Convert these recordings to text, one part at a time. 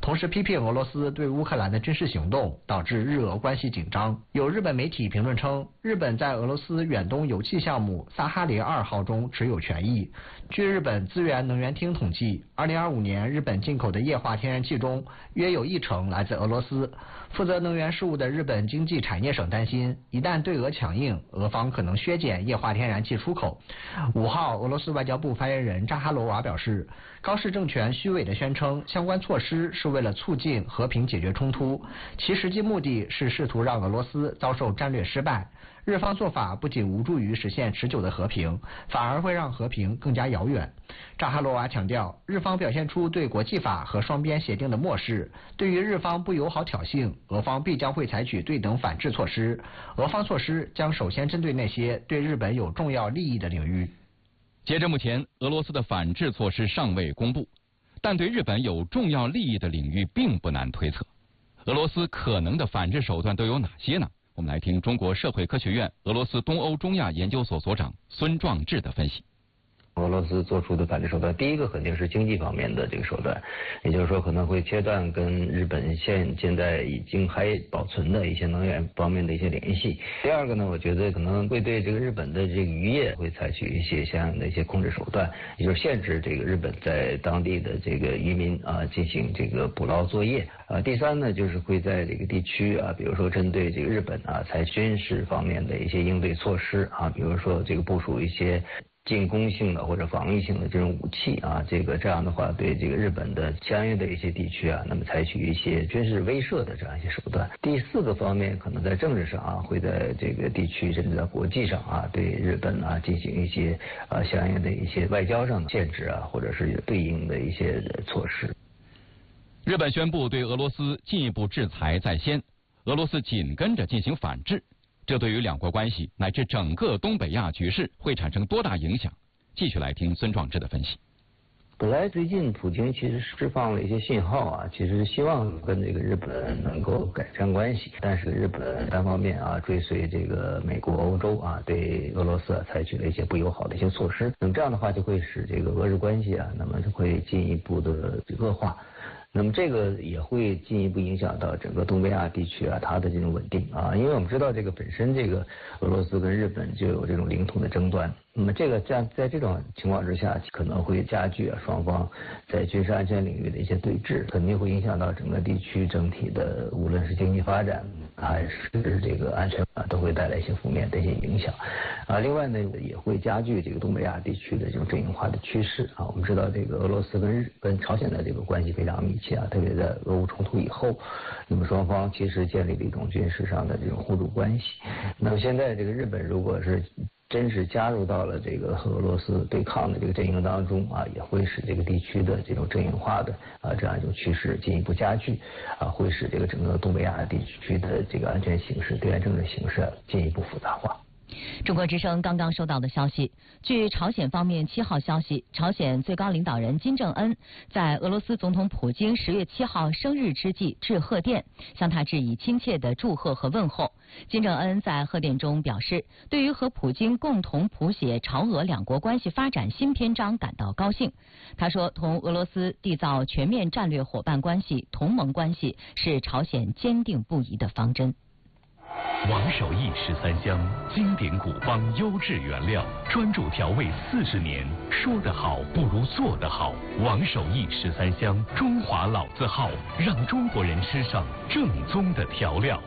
同时批评俄罗斯对乌克兰的军事行动，导致日俄关系紧张。有日本媒体评论称，日本在俄罗斯远东油气项目萨哈林2号中持有权益。据日本资源能源厅统计，2025年日本进口的液化天然气中，约有1成来自俄罗斯。负责能源事务的日本经济产业省担心，一旦对俄强硬，俄方可能削减液化天然气出口。5号，俄罗斯外交部发言人扎哈罗娃表示，高市政权虚伪地宣称相关措施是为了促进和平解决冲突，其实际目的是试图让俄罗斯遭受战略失败。日方做法不仅无助于实现持久的和平，反而会让和平更加遥远。扎哈罗娃强调，日方表现出对国际法和双边协定的漠视，对于日方不友好挑衅，俄方必将会采取对等反制措施。俄方措施将首先针对那些对日本有重要利益的领域。 截至目前，俄罗斯的反制措施尚未公布，但对日本有重要利益的领域并不难推测。俄罗斯可能的反制手段都有哪些呢？我们来听中国社会科学院俄罗斯东欧中亚研究所所长孙壮志的分析。 俄罗斯做出的反制手段，第一个肯定是经济方面的这个手段，也就是说可能会切断跟日本现在已经还保存的一些能源方面的一些联系。第二个呢，我觉得可能会对这个日本的这个渔业会采取一些相应的一些控制手段，也就是限制这个日本在当地的这个渔民进行这个捕捞作业。第三呢，就是会在这个地区比如说针对这个日本采取军事方面的一些应对措施比如说这个部署一些进攻性的或者防御性的这种武器这样的话对这个日本的相应的一些地区那么采取一些军事威慑的这样一些手段。第四个方面，可能在政治上会在这个地区甚至在国际上对日本进行一些相应的一些外交上的限制或者是对应的一些措施。 日本宣布对俄罗斯进一步制裁在先，俄罗斯紧跟着进行反制，这对于两国关系乃至整个东北亚局势会产生多大影响？继续来听孙壮志的分析。 本来最近普京其实释放了一些信号其实希望跟这个日本能够改善关系，但是日本单方面追随这个美国、欧洲对俄罗斯采取了一些不友好的一些措施，那么这样的话就会使这个俄日关系那么就会进一步的恶化。那么这个也会进一步影响到整个东北亚地区它的这种稳定因为我们知道这个本身这个俄罗斯跟日本就有这种领土的争端，那么这个在这种情况之下，可能会加剧双方在军事安全领域的一些对峙，肯定会影响到整个地区整体的，无论是经济发展还是这个安全都会带来一些负面的一些影响另外呢，也会加剧这个东北亚地区的这种阵营化的趋势我们知道这个俄罗斯跟朝鲜的这个关系非常密切特别在俄乌冲突以后，那么双方其实建立了一种军事上的这种互助关系。那么现在这个日本如果是真是加入到了这个和俄罗斯对抗的这个阵营当中也会使这个地区的这种阵营化的这样一种趋势进一步加剧会使这个整个东北亚地区的这个安全形势、地缘政治形势进一步复杂化。 中国之声刚刚收到的消息，据朝鲜方面7号消息，朝鲜最高领导人金正恩在俄罗斯总统普京10月7号生日之际致贺电，向他致以亲切的祝贺和问候。金正恩在贺电中表示，对于和普京共同谱写朝俄两国关系发展新篇章感到高兴。他说，同俄罗斯缔造全面战略伙伴关系、同盟关系是朝鲜坚定不移的方针。 王守义13香，经典古方，优质原料，专注调味40年。说得好不如做得好。王守义13香，中华老字号，让中国人吃上正宗的调料。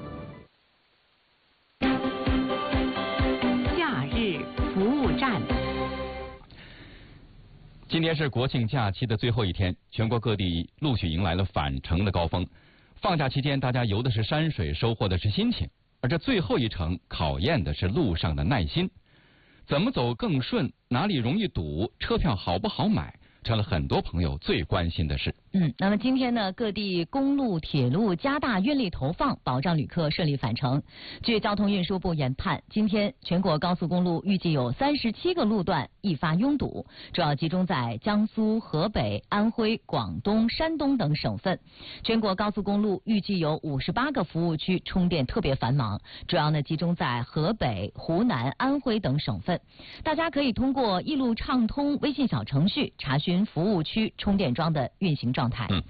假日服务站。 今天是国庆假期的最后一天，全国各地陆续迎来了返程的高峰。放假期间，大家游的是山水，收获的是心情，而这最后一程考验的是路上的耐心。怎么走更顺，哪里容易堵，车票好不好买，成了很多朋友最关心的事。 那么今天呢，各地公路、铁路加大运力投放，保障旅客顺利返程。据交通运输部研判，今天全国高速公路预计有37个路段易发拥堵，主要集中在江苏、河北、安徽、广东、山东等省份。全国高速公路预计有58个服务区充电特别繁忙，主要呢集中在河北、湖南、安徽等省份。大家可以通过一路畅通微信小程序查询服务区充电桩的运行状态。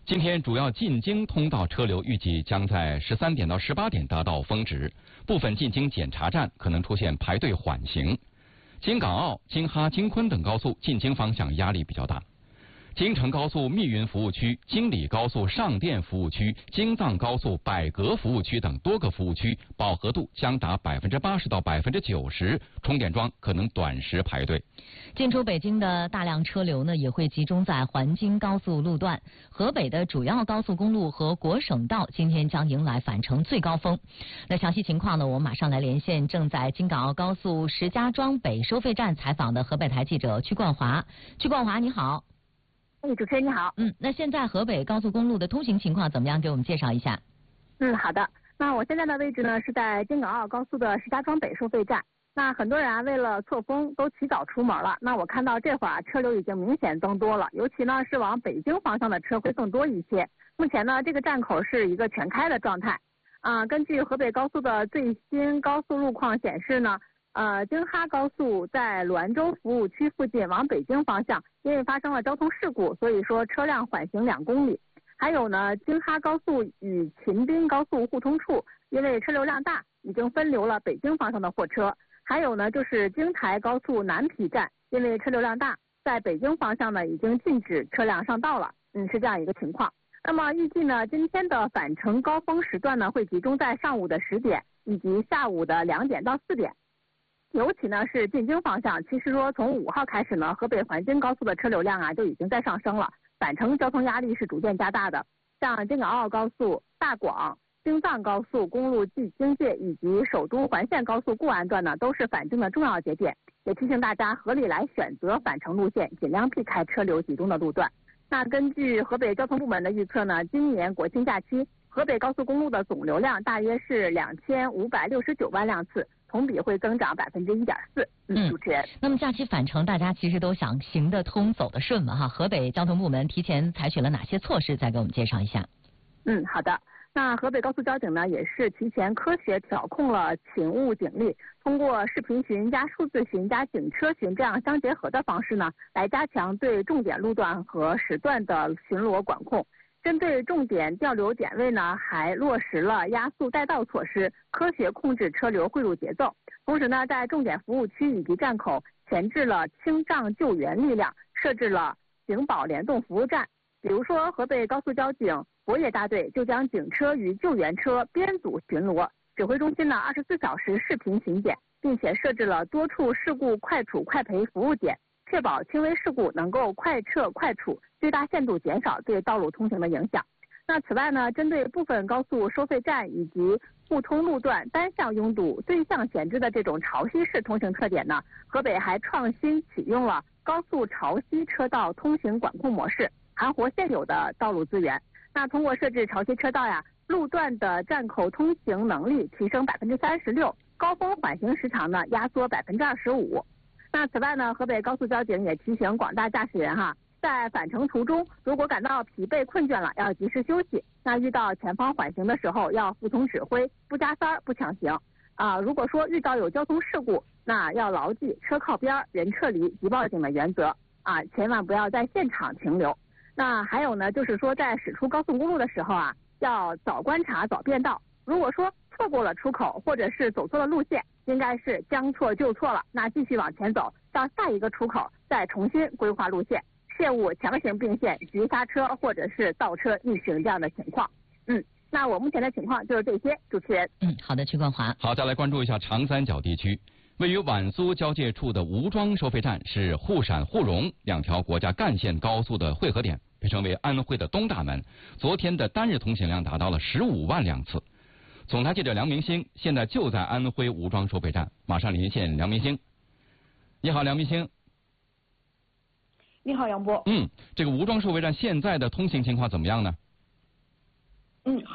今天主要进京通道车流预计将在13点到18点达到峰值，部分进京检查站可能出现排队缓行。京港澳、京哈、京昆等高速进京方向压力比较大。京承高速密云服务区、京礼高速上甸服务区、京藏高速百格服务区等多个服务区饱和度将达80%到90%，充电桩可能短时排队。 进出北京的大量车流呢，也会集中在环京高速路段。河北的主要高速公路和国省道今天将迎来返程最高峰。那详细情况呢，我们马上来连线正在京港澳高速石家庄北收费站采访的河北台记者曲冠华。曲冠华，你好。 主持人你好。 那现在河北高速公路的通行情况怎么样？给我们介绍一下。 好的。那我现在的位置呢是在京港澳高速的石家庄北收费站。那很多人啊为了错峰都起早出门了。那我看到这会儿车流已经明显增多了，尤其呢是往北京方向的车会更多一些。目前呢这个站口是一个全开的状态。根据河北高速的最新高速路况显示呢。京哈高速在滦州服务区附近往北京方向，因为发生了交通事故，所以说车辆缓行2公里。还有呢，京哈高速与秦滨高速互通处，因为车流量大，已经分流了北京方向的货车。还有呢，就是京台高速南陂站，因为车流量大，在北京方向呢已经禁止车辆上道了。是这样一个情况。那么预计呢，今天的返程高峰时段呢，会集中在上午的10点以及下午的2点到4点。尤其呢是进京方向，其实说从5号开始呢，河北环京高速的车流量啊就已经在上升了，返程交通压力是逐渐加大的。像京港澳高速、大广、京藏高速公路进京界以及首都环线高速固安段呢，都是返京的重要节点，也提醒大家合理来选择返程路线，尽量避开车流集中的路段。那根据河北交通部门的预测呢，今年国庆假期河北高速公路的总流量大约是2569万辆次，同比会增长1.4%。主持人， 那么假期返程，大家其实都想行得通、走得顺嘛哈。河北交通部门提前采取了哪些措施？再给我们介绍一下。 好的。那河北高速交警呢，也是提前科学调控了勤务警力，通过视频巡加数字巡加警车巡这样相结合的方式呢，来加强对重点路段和时段的巡逻管控。针对重点调流点位呢，还落实了压速带道措施，科学控制车流汇入节奏。同时呢，在重点服务区以及站口前置了清障救援力量，设置了警保联动服务站。比如说，河北高速交警博野大队就将警车与救援车编组巡逻，指挥中心呢24小时视频巡检，并且设置了多处事故快处快赔服务点，确保轻微事故能够快撤快处，最大限度减少对道路通行的影响。那此外呢，针对部分高速收费站以及互通路段单向拥堵、对向闲置的这种潮汐式通行特点呢，河北还创新启用了高速潮汐车道通行管控模式，含活现有的道路资源。那通过设置潮汐车道呀，路段的站口通行能力提升36%，高峰缓行时长呢压缩25%。那此外呢，河北高速交警也提醒广大驾驶人在返程途中，如果感到疲惫困倦了，要及时休息。那遇到前方缓行的时候，要服从指挥，不加塞儿，不抢行。如果说遇到有交通事故，那要牢记车靠边、人撤离、即报警的原则千万不要在现场停留。那还有呢，就是说在驶出高速公路的时候要早观察、早变道。如果说错过了出口，或者是走错了路线，应该是将错就错了，那继续往前走，到下一个出口再重新规划路线，切勿强行并线、急刹车或者是倒车逆行这样的情况。那我目前的情况就是这些，主持人。 好的，曲冠华。 好，再来关注一下长三角地区。位于皖苏交界处的吴庄收费站是沪陕沪蓉2条国家干线高速的汇合点，被称为安徽的东大门。昨天的单日通行量达到了15万辆次。总台记者梁明星现在就在安徽吴庄收费站，马上连线梁明星。你好，梁明星。 你好，杨波。 这个吴庄收费站现在的通行情况怎么样呢？ 好，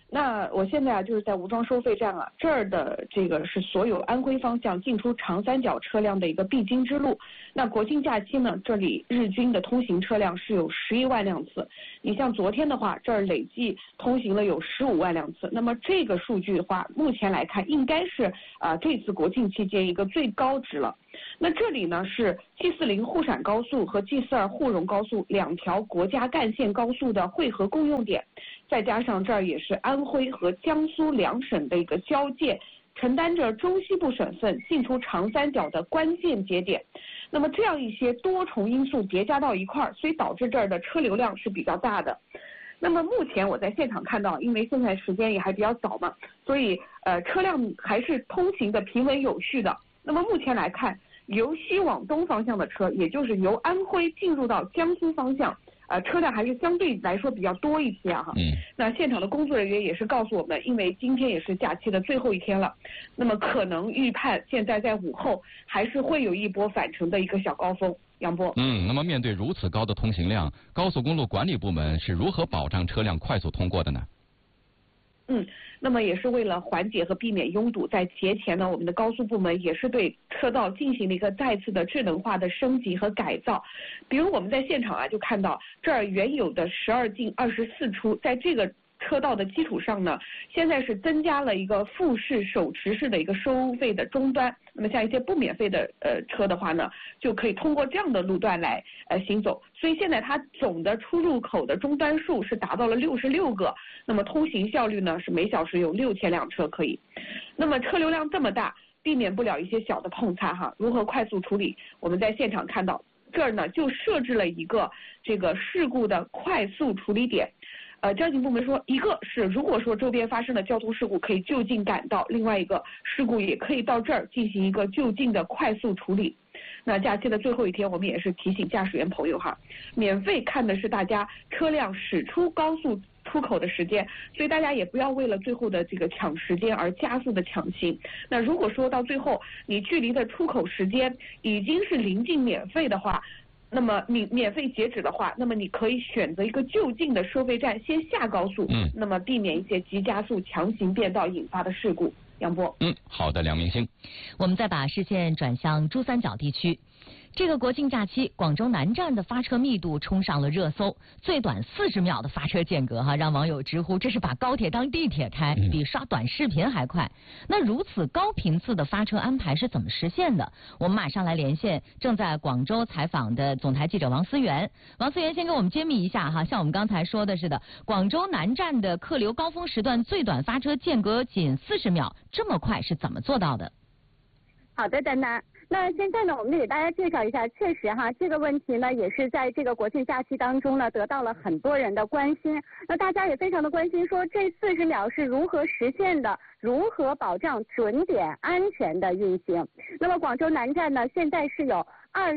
那我现在啊就是在吴庄收费站啊，这儿的这个是所有安徽方向进出长三角车辆的一个必经之路。那国庆假期呢，这里日均的通行车辆是有11万辆次。你像昨天的话，这儿累计通行了有15万辆次。那么这个数据的话，目前来看应该是这次国庆期间一个最高值了。那这里呢是 G40沪陕高速和 G42沪蓉高速2条国家干线高速的汇合共用点，再加上这儿也是安徽和江苏两省的一个交界，承担着中西部省份进出长三角的关键节点。那么这样一些多重因素叠加到一块儿，所以导致这儿的车流量是比较大的。那么目前我在现场看到，因为现在时间也还比较早嘛，所以车辆还是通行的平稳有序的。那么目前来看，由西往东方向的车，也就是由安徽进入到江苏方向，车辆还是相对来说比较多一些哈。那现场的工作人员也是告诉我们，因为今天也是假期的最后一天了，那么可能预判现在在午后还是会有一波返程的一个小高峰。杨波。 那么面对如此高的通行量，高速公路管理部门是如何保障车辆快速通过的呢？ 那么也是为了缓解和避免拥堵，在节前呢，我们的高速部门也是对车道进行了一个再次的智能化的升级和改造。比如我们在现场啊，就看到这儿原有的12进24出，在这个车道的基础上呢，现在是增加了一个复式手持式的一个收费的终端。那么像一些不免费的车的话呢，就可以通过这样的路段来行走。所以现在它总的出入口的终端数是达到了66个，那么通行效率呢是每小时有6000辆车可以。那么车流量这么大，避免不了一些小的碰擦哈，如何快速处理？我们在现场看到这儿呢就设置了一个这个事故的快速处理点。交警部门说，一个是如果说周边发生了交通事故，可以就近赶到；另外一个事故也可以到这儿进行一个就近的快速处理。那假期的最后一天，我们也是提醒驾驶员朋友哈，免费看的是大家车辆驶出高速出口的时间，所以大家也不要为了最后的这个抢时间而加速的抢行。那如果说到最后你距离的出口时间已经是临近免费的话，那么免费截止的话，那么你可以选择一个就近的收费站先下高速，那么避免一些急加速强行变道引发的事故。杨波。 好的，梁明星。 我们再把视线转向珠三角地区。这个国庆假期，广州南站的发车密度冲上了热搜，最短40秒的发车间隔让网友直呼这是把高铁当地铁开，比刷短视频还快。那如此高频次的发车安排是怎么实现的？我们马上来连线正在广州采访的总台记者王思源。王思源先给我们揭秘一下像我们刚才说的似的，广州南站的客流高峰时段最短发车间隔仅40秒，这么快是怎么做到的？ 好的，丹丹。那现在呢，我们给大家介绍一下，确实这个问题呢，也是在这个国庆假期当中呢，得到了很多人的关心。那大家也非常的关心，说这40秒是如何实现的，如何保障准点安全的运行。那么广州南站呢，现在是有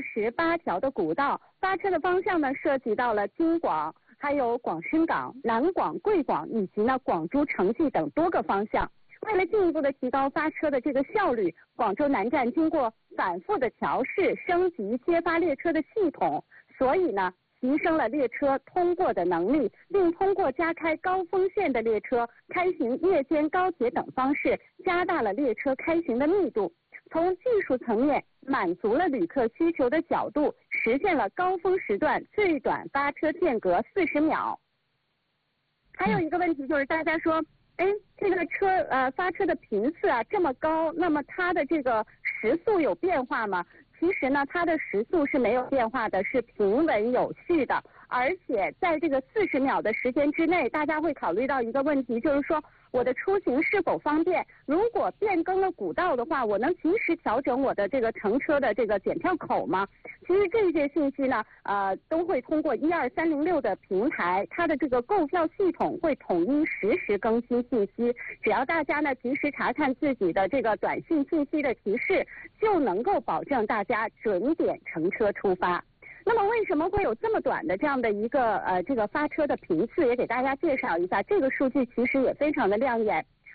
28条的古道，发车的方向呢，涉及到了京广、还有广深港、南广、贵广以及呢广珠、城际等多个方向。为了进一步的提高发车的这个效率，广州南站经过反复的调试、升级接发列车的系统，所以呢，提升了列车通过的能力，并通过加开高峰线的列车、开行夜间高铁等方式，加大了列车开行的密度。从技术层面满足了旅客需求的角度，实现了高峰时段最短发车间隔40秒。还有一个问题就是大家说，这个车发车的频次这么高，那么它的这个时速有变化吗？其实呢，它的时速是没有变化的，是平稳有序的。而且在这个40秒的时间之内，大家会考虑到一个问题，就是说我的出行是否方便？如果变更了古道的话，我能及时调整我的这个乘车的这个检票口吗？其实这些信息呢，都会通过12306的平台，它的这个购票系统会统一实时更新信息。只要大家呢及时查看自己的这个短信信息的提示，就能够保证大家准点乘车出发。那么为什么会有这么短的这样的一个这个发车的频次，也给大家介绍一下。这个数据其实也非常的亮眼。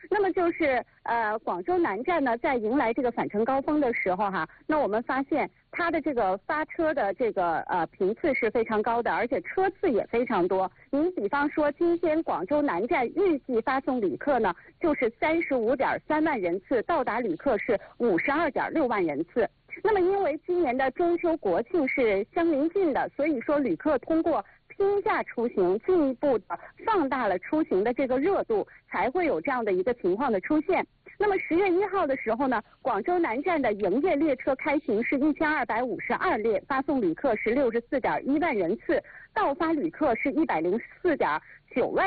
那么就是广州南站呢，在迎来这个返程高峰的时候哈，那我们发现它的这个发车的这个频次是非常高的，而且车次也非常多。你比方说，今天广州南站预计发送旅客呢，就是35.3万人次，到达旅客是52.6万人次。那么因为今年的中秋国庆是相邻近的，所以说旅客通过拼假出行，进一步的放大了出行的这个热度，才会有这样的一个情况的出现。那么10月1号的时候呢，广州南站的营业列车开行是1252列，发送旅客是64.1万人次，到发旅客是104.9万。